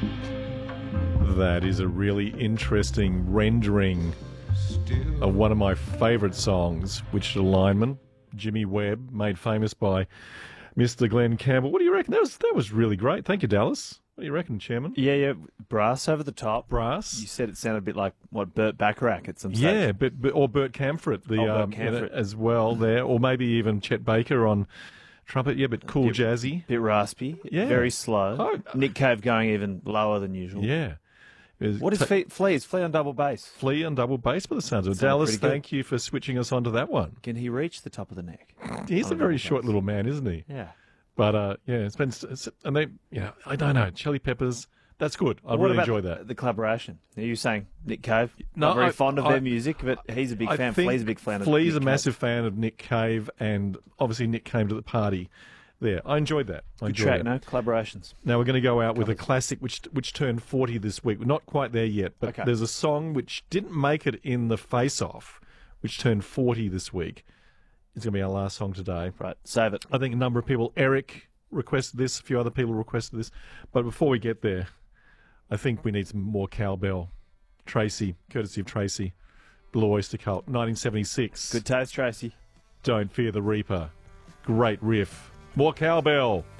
That is a really interesting rendering of one of my favourite songs, Which Alignment, Jimmy Webb, made famous by Mr. Glenn Campbell. What do you reckon? That was really great. Thank you, Dallas. What do you reckon, Chairman? Yeah. Brass over the top. Brass. You said it sounded a bit like, Burt Bacharach at some stage. Yeah, or Burt Camford, Burt Camford. as well there, or maybe even Chet Baker on trumpet. Yeah, but cool, jazzy. Bit raspy. Yeah. Very slow. Oh, Nick Cave going even lower than usual. Yeah. What is Flea? Is Flea on double bass? Flea on double bass by the sounds of it. Sounded Dallas, pretty good. thank you for switching us onto that one. Can he reach the top of the neck? He's a very short little man, isn't he? Yeah. But it's been, and they, I don't know, Chili Peppers. That's good. I really enjoy that. The collaboration. Are you saying Nick Cave? No, Not very fond of their music, but he's a big fan. Flea's a big fan of Flea's Nick a Cave. massive fan of Nick Cave, and obviously Nick came to the party there. I enjoyed that. Good track, no? Collaborations. Now we're going to go out with a classic which turned 40 this week. We're not quite there yet, but Okay. there's a song which didn't make it in the face-off, which turned 40 this week. It's going to be our last song today. Right, save it. I think a number of people, Eric requested this, a few other people requested this. But before we get there, I think we need some more cowbell. Tracy, courtesy of Tracy, Blue Oyster Cult, 1976. Good taste, Tracy. Don't Fear the Reaper. Great riff. More cowbell.